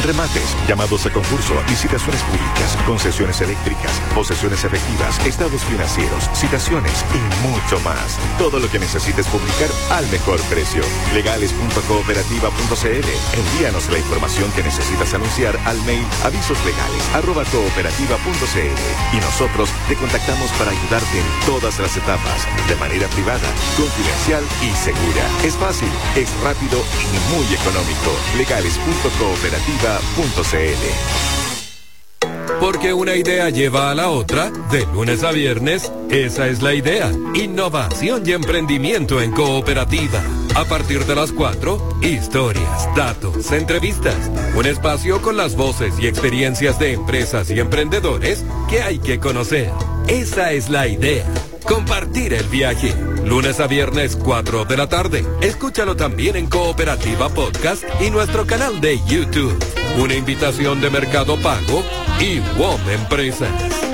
Remates, llamados a concurso, licitaciones públicas, concesiones eléctricas, posesiones efectivas, estados financieros, citaciones y mucho más. Todo lo que necesites publicar al mejor precio. Legales.cooperativa.cl. Envíanos la información que necesitas anunciar al mail avisoslegales@cooperativa.cl y nosotros te contactamos para ayudarte en todas las etapas, de manera privada, confidencial y segura. Es fácil, es rápido y muy económico. Legales.cooperativa.cl. Porque una idea lleva a la otra, de lunes a viernes, esa es la idea. Innovación y emprendimiento en cooperativa. A partir de las 4, historias, datos, entrevistas. Un espacio con las voces y experiencias de empresas y emprendedores que hay que conocer. Esa es la idea. Compartir el viaje. Lunes a viernes, 4 de la tarde. Escúchalo también en Cooperativa Podcast y nuestro canal de YouTube. Una invitación de Mercado Pago y WOM Empresas.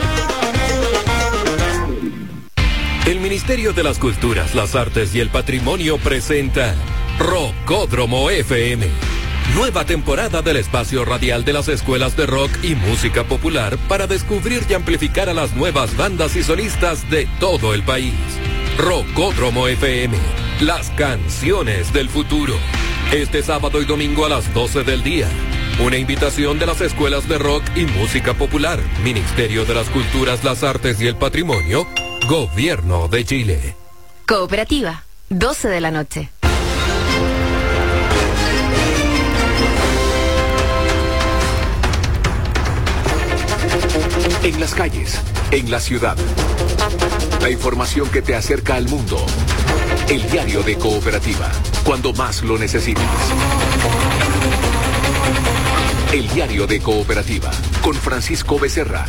El Ministerio de las Culturas, las Artes y el Patrimonio presenta Rockódromo FM. Nueva temporada del espacio radial de las escuelas de rock y música popular para descubrir y amplificar a las nuevas bandas y solistas de todo el país. Rockódromo FM, las canciones del futuro. Este sábado y domingo a las 12 del día. Una invitación de las escuelas de rock y música popular, Ministerio de las Culturas, las Artes y el Patrimonio, Gobierno de Chile. Cooperativa, 12 de la noche. En las calles, en la ciudad. La información que te acerca al mundo. El diario de Cooperativa, cuando más lo necesites. El diario de Cooperativa, con Francisco Becerra.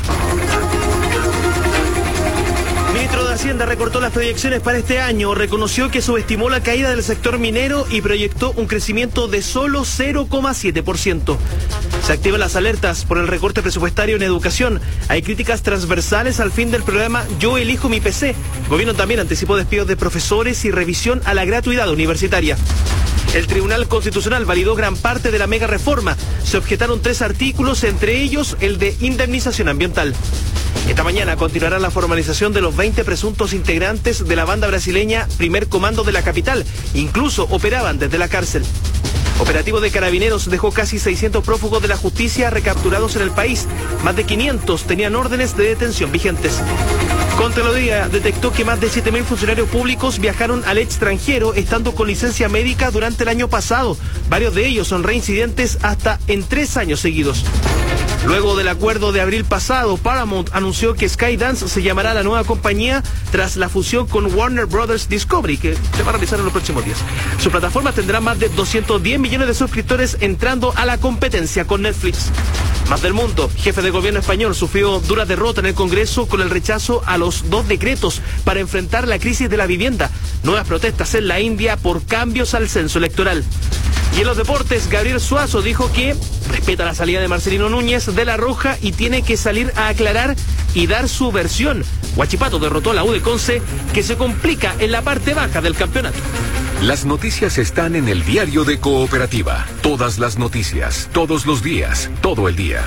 El ministro de Hacienda recortó las proyecciones para este año, reconoció que subestimó la caída del sector minero y proyectó un crecimiento de solo 0,7%. Se activan las alertas por el recorte presupuestario en educación. Hay críticas transversales al fin del programa Yo Elijo Mi PC. El gobierno también anticipó despidos de profesores y revisión a la gratuidad universitaria. El Tribunal Constitucional validó gran parte de la mega reforma. Se objetaron 3 artículos, entre ellos el de indemnización ambiental. Esta mañana continuará la formalización de los 20 presuntos integrantes de la banda brasileña Primer Comando de la capital. Incluso operaban desde la cárcel. Operativo de Carabineros dejó casi 600 prófugos de la justicia recapturados en el país. Más de 500 tenían órdenes de detención vigentes. Contraloría detectó que más de 7.000 funcionarios públicos viajaron al extranjero estando con licencia médica durante el año pasado. Varios de ellos son reincidentes hasta en 3 años seguidos. Luego del acuerdo de abril pasado, Paramount anunció que Skydance se llamará la nueva compañía tras la fusión con Warner Brothers Discovery, que se va a realizar en los próximos días. Su plataforma tendrá más de 210 millones de suscriptores, entrando a la competencia con Netflix. Más del mundo, jefe de gobierno español sufrió dura derrota en el Congreso con el rechazo a los 2 decretos para enfrentar la crisis de la vivienda. Nuevas protestas en la India por cambios al censo electoral. Y en los deportes, Gabriel Suazo dijo que respeta la salida de Marcelino Núñez de La Roja y tiene que salir a aclarar y dar su versión. Huachipato derrotó a la U de Conce, que se complica en la parte baja del campeonato. Las noticias están en el diario de Cooperativa. Todas las noticias, todos los días, todo el día.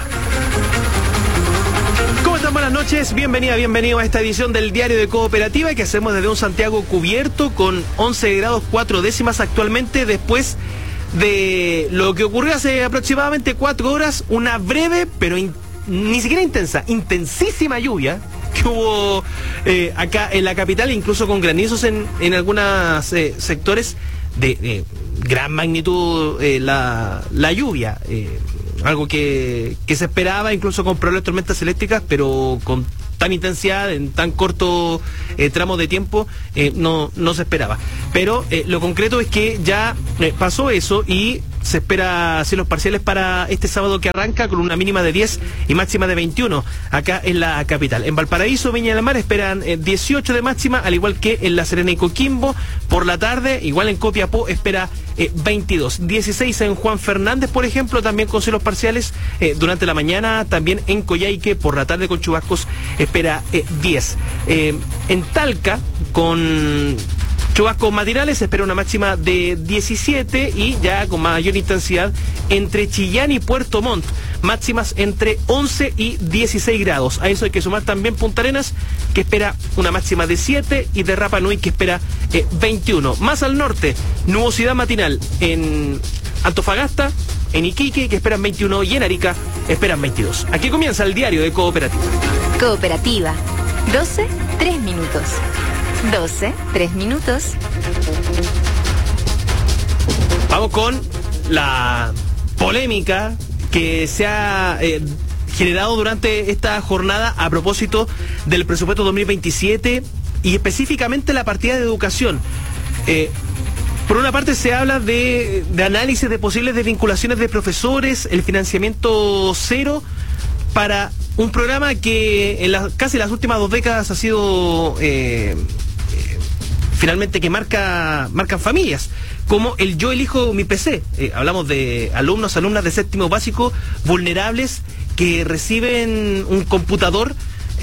¿Cómo están? Buenas noches, bienvenido a esta edición del Diario de Cooperativa que hacemos desde un Santiago cubierto con 11 grados 4 décimas actualmente, después de lo que ocurrió hace aproximadamente 4 horas, una breve, pero ni siquiera intensa, intensísima lluvia que hubo acá en la capital, incluso con granizos en algunos sectores de gran magnitud, la lluvia, algo que se esperaba, incluso con probables tormentas eléctricas, pero con tan intensidad, en tan corto tramo de tiempo, no se esperaba. Pero lo concreto es que ya pasó eso y se espera cielos parciales para este sábado que arranca, con una mínima de 10 y máxima de 21 acá en la capital. En Valparaíso, Viña del Mar esperan 18 de máxima, al igual que en La Serena y Coquimbo. Por la tarde, igual en Copiapó, espera 22. 16 en Juan Fernández, por ejemplo, también con cielos parciales. Durante la mañana, también en Coyhaique, por la tarde con chubascos, espera 10. En Talca, con Chubascos matinales, se espera una máxima de 17 y ya con mayor intensidad entre Chillán y Puerto Montt, máximas entre 11 y 16 grados. A eso hay que sumar también Punta Arenas, que espera una máxima de 7, y de Rapa Nui, que espera 21. Más al norte, nubosidad matinal en Antofagasta, en Iquique, que esperan 21, y en Arica esperan 22. Aquí comienza el diario de Cooperativa. Cooperativa. 12, 3 minutos. 12, 3 minutos. Vamos con la polémica que se ha generado durante esta jornada a propósito del presupuesto 2027 y específicamente la partida de educación. Por una parte se habla de análisis de posibles desvinculaciones de profesores, el financiamiento cero para un programa que en casi las últimas 2 décadas ha sido finalmente que marcan familias, como el Yo Elijo Mi PC. Hablamos de alumnas de séptimo básico vulnerables que reciben un computador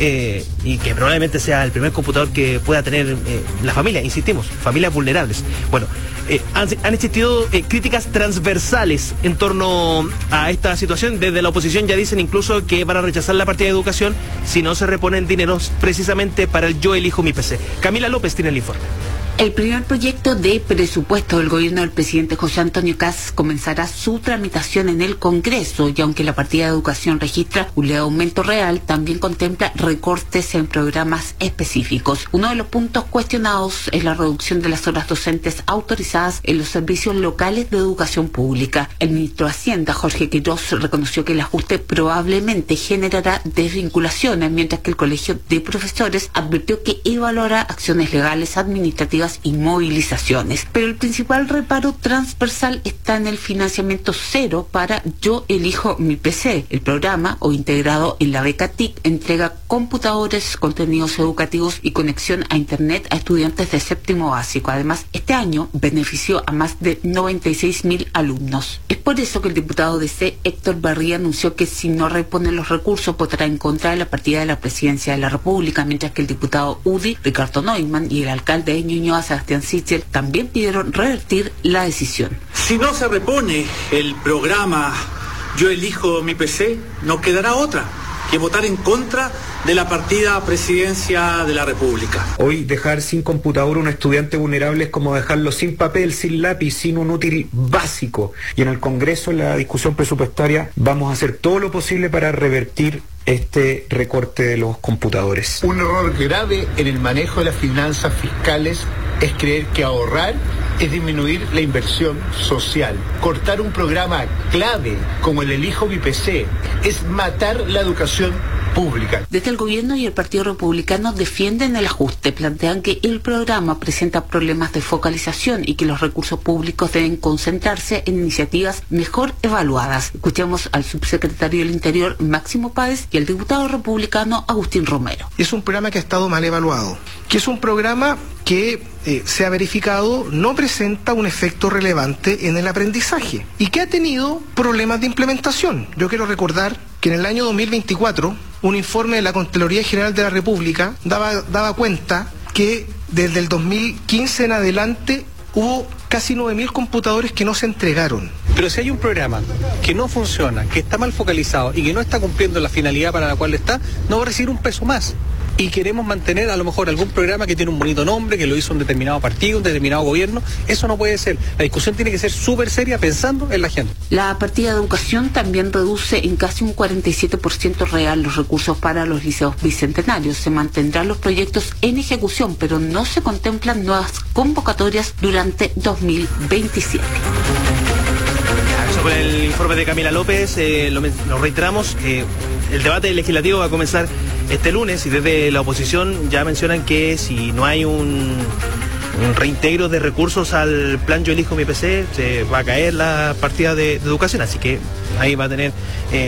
y que probablemente sea el primer computador que pueda tener la familia, insistimos, familias vulnerables. Bueno, han existido críticas transversales en torno a esta situación. Desde la oposición ya dicen incluso que van a rechazar la partida de educación si no se reponen dineros precisamente para el Yo Elijo Mi PC. Camila López tiene el informe. El primer proyecto de presupuesto del gobierno del presidente José Antonio Kast comenzará su tramitación en el Congreso, y aunque la partida de educación registra un leve aumento real, también contempla recortes en programas específicos. Uno de los puntos cuestionados es la reducción de las horas docentes autorizadas en los servicios locales de educación pública. El ministro de Hacienda, Jorge Quirós, reconoció que el ajuste probablemente generará desvinculaciones, mientras que el Colegio de Profesores advirtió que evaluará acciones legales, administrativas y movilizaciones. Pero el principal reparo transversal está en el financiamiento cero para Yo Elijo Mi PC. El programa, o integrado en la beca TIC, entrega computadores, contenidos educativos y conexión a Internet a estudiantes de séptimo básico. Además, este año benefició a más de 96.000 alumnos. Es por eso que el diputado DC, Héctor Barría, anunció que si no repone los recursos votará en contra de la partida de la Presidencia de la República, mientras que el diputado UDI, Ricardo Neumann, y el alcalde de Ñuñoa, Sebastián Sichel, también pidieron revertir la decisión. Si no se repone el programa Yo Elijo Mi PC, no quedará otra que votar en contra de la partida a Presidencia de la República. Hoy dejar sin computadora a un estudiante vulnerable es como dejarlo sin papel, sin lápiz, sin un útil básico. Y en el Congreso, en la discusión presupuestaria, vamos a hacer todo lo posible para revertir este recorte de los computadores. Un error grave en el manejo de las finanzas fiscales es creer que ahorrar es disminuir la inversión social. Cortar un programa clave como el Elijo Mi PC es matar la educación pública. Desde el gobierno y el Partido Republicano defienden el ajuste, plantean que el programa presenta problemas de focalización y que los recursos públicos deben concentrarse en iniciativas mejor evaluadas. Escuchamos al subsecretario del Interior, Máximo Páez, y al diputado republicano Agustín Romero. Es un programa que ha estado mal evaluado, que es un programa que se ha verificado no presenta un efecto relevante en el aprendizaje y que ha tenido problemas de implementación. Yo quiero recordar que en el año 2024 un informe de la Contraloría General de la República daba cuenta que desde el 2015 en adelante hubo casi 9.000 computadores que no se entregaron. Pero si hay un programa que no funciona, que está mal focalizado y que no está cumpliendo la finalidad para la cual está, no va a recibir un peso más. Y queremos mantener a lo mejor algún programa que tiene un bonito nombre, que lo hizo un determinado partido, un determinado gobierno. Eso no puede ser. La discusión tiene que ser súper seria pensando en la gente. La partida de educación también reduce en casi un 47% real los recursos para los liceos bicentenarios. Se mantendrán los proyectos en ejecución, pero no se contemplan nuevas convocatorias durante 2027. Eso fue el informe de Camila López. Lo reiteramos. El debate legislativo va a comenzar este lunes y desde la oposición ya mencionan que si no hay un reintegro de recursos al plan Yo Elijo Mi PC, se va a caer la partida de educación, así que ahí va a tener